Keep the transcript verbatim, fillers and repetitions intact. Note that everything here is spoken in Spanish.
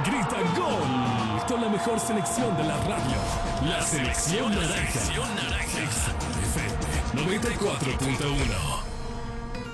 grita gol con la mejor selección de la radio. La selección naranja. Exa F M noventa y cuatro punto uno.